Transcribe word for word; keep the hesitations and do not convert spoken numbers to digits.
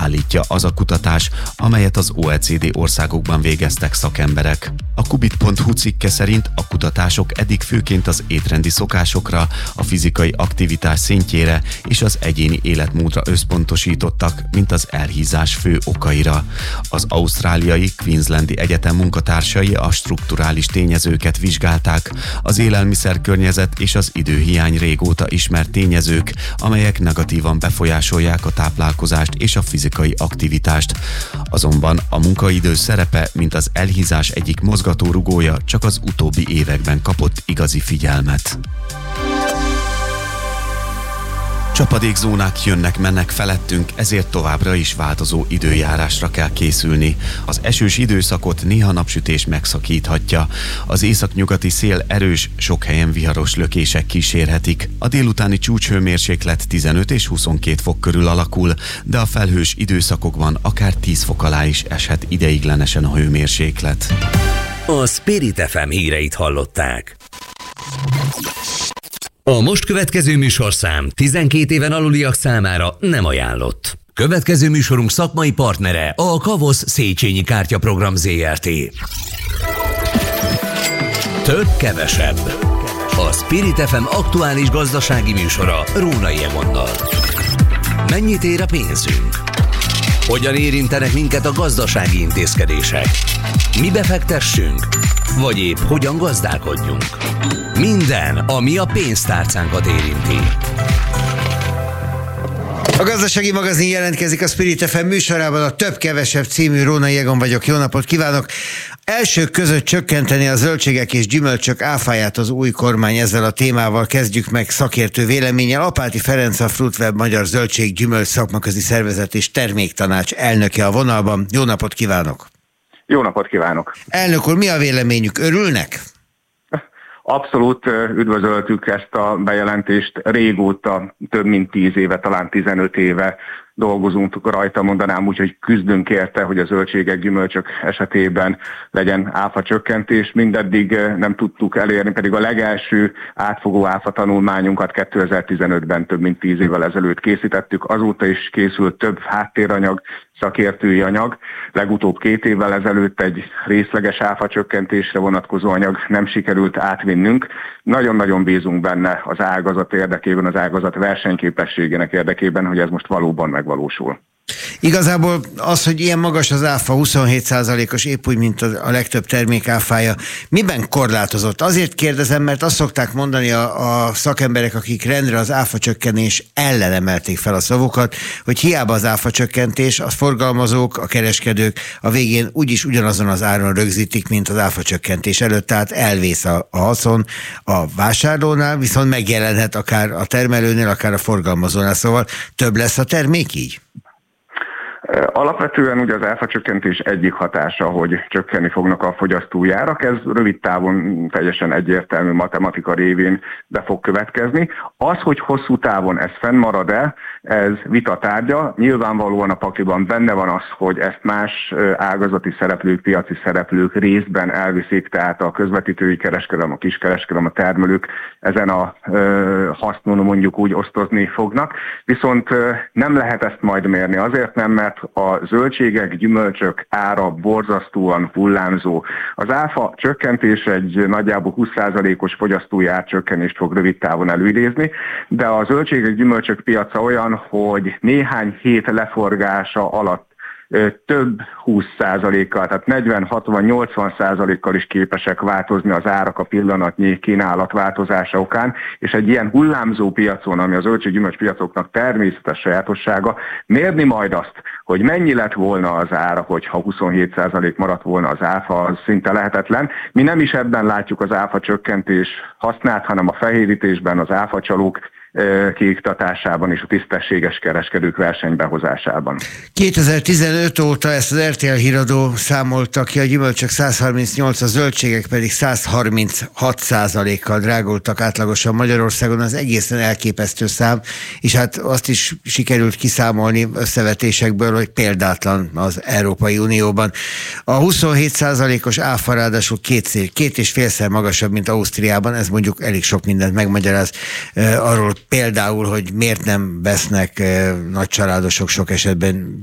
állítja az a kutatás, amelyet az o e cé dé országokban végeztek szakemberek. A kubit pont hu cikke szerint a kutatások eddig főként az étrendi szokásokra, a fizikai aktivitás szintjére és az egyéni életmódra összpontosítottak, mint az elhízás fő okaira. Az ausztráliai Queenslandi Egyetem munkatársai a strukturális tényezőket vizsgálták, az élelmiszerkörnyezet és az időhiány régóta ismert tényezők, amelyek negatívan befolyásolják a táplálkozást és a fizikai aktivitást. Azonban a munkaidő szerepe, mint az elhízás egyik mozgatórugója, csak az utóbbi években kapott igazi figyelmet. Csapadékzónák jönnek-mennek felettünk, ezért továbbra is változó időjárásra kell készülni. Az esős időszakot néha napsütés megszakíthatja. Az északnyugati szél erős, sok helyen viharos lökések kísérhetik. A délutáni csúcshőmérséklet tizenöt és huszonkét fok körül alakul, de a felhős időszakokban akár tíz fok alá is eshet ideiglenesen a hőmérséklet. A Spirit ef em híreit hallották. A most következő műsorszám tizenkét éven aluliak számára nem ajánlott. Következő műsorunk szakmai partnere a Kavosz Széchenyi Kártyaprogram zé er té. Több kevesebb. A Spirit ef em aktuális gazdasági műsora Rónai Egonnal. Mennyit ér a pénzünk? Hogyan érintenek minket a gazdasági intézkedések? Mi befektessünk? Vagy épp hogyan gazdálkodjunk? Minden, ami a pénztárcánkat érinti. A Gazdasági Magazin jelentkezik a Spirit ef em műsorában, a Több-Kevesebb című. Rónai Egon vagyok, jó napot kívánok! Elsők között csökkenteni a zöldségek és gyümölcsök áfáját az új kormány, ezzel a témával kezdjük meg szakértő véleménnyel. Apáti Ferenc, a Fruitweb Magyar Zöldség-Gyümölcs Szakmaközi Szervezet és Terméktanács elnöke a vonalban. Jó napot kívánok! Jó napot kívánok! Elnök úr, mi a véleményük? Örülnek? Abszolút üdvözöltük ezt a bejelentést. Régóta, több mint tíz éve, talán tizenöt éve dolgozunk rajta, mondanám úgy, hogy küzdünk érte, hogy a zöldségek, gyümölcsök esetében legyen áfa csökkentés. Mindeddig nem tudtuk elérni, pedig a legelső átfogó áfa tanulmányunkat kétezer-tizenötben, több mint tíz évvel ezelőtt készítettük. Azóta is készült több háttéranyag, szakértői anyag. Legutóbb két évvel ezelőtt egy részleges áfa csökkentésre vonatkozó anyag nem sikerült átvinnünk. Nagyon-nagyon bízunk benne az ágazat érdekében, az ágazat versenyképességének érdekében, hogy ez most valóban megvalósul. Igazából az, hogy ilyen magas az áfa, huszonhét százalékos, épp úgy, mint a legtöbb termék áfája, miben korlátozott? Azért kérdezem, mert azt szokták mondani a, a szakemberek, akik rendre az áfa csökkenés ellen emelték fel a szavukat, hogy hiába az áfa csökkentés, a forgalmazók, a kereskedők a végén úgyis ugyanazon az áron rögzítik, mint az áfa csökkentés előtt, tehát elvész a, a haszon a vásárlónál, viszont megjelenhet akár a termelőnél, akár a forgalmazónál, szóval több lesz a termék így? Alapvetően ugye az áfacsökkentés egyik hatása, hogy csökkenni fognak a fogyasztói árak, ez rövid távon teljesen egyértelmű matematika révén be fog következni. Az, hogy hosszú távon ez fennmarad-e, ez vita tárgya. Nyilvánvalóan a pakliban benne van az, hogy ezt más ágazati szereplők, piaci szereplők részben elviszik, tehát a közvetítői kereskedelem, a kiskereskedelem, a termelők ezen a ö, hasznon mondjuk úgy osztozni fognak. Viszont ö, nem lehet ezt majd mérni. Azért nem, mert a zöldségek, gyümölcsök ára borzasztóan hullámzó. Az áfa csökkentés egy nagyjából húsz százalékos fogyasztói árcsökkenést fog rövid távon előidézni, de a zöldségek, gyümölcsök piaca olyan, hogy néhány hét leforgása alatt több húsz százalékkal, tehát negyven, hatvan, nyolcvan százalékkal is képesek változni az árak a pillanatnyi kínálat változása okán, és egy ilyen hullámzó piacon, ami a zöldség-gyümölcs piacoknak természetes sajátossága, mérni majd azt, hogy mennyi lett volna az ára, hogyha huszonhét százalék maradt volna az áfa, az szinte lehetetlen. Mi nem is ebben látjuk az áfa csökkentés hasznát, hanem a fehérítésben, az áfacsalók kiiktatásában és a tisztességes kereskedők versenybehozásában. kétezer-tizenöt óta ezt az er té el híradó számolta ki, a gyümölcsök száz harmincnyolc, a zöldségek pedig száz harminchat százalékkal drágultak átlagosan Magyarországon, az egészen elképesztő szám, és hát azt is sikerült kiszámolni összevetésekből, hogy példátlan az Európai Unióban. A huszonhét százalékos áfa ráadásul két, két és félszer magasabb, mint Ausztriában, ez mondjuk elég sok mindent megmagyaráz arról, például, hogy miért nem vesznek eh, nagy családosok sok esetben